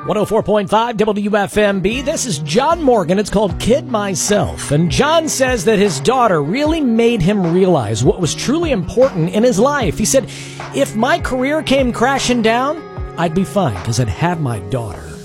104.5 WFMB. This is John Morgan. It's called Kid Myself. And John says that his daughter really made him realize what was truly important in his life. He said, if my career came crashing down, I'd be fine because I'd have my daughter.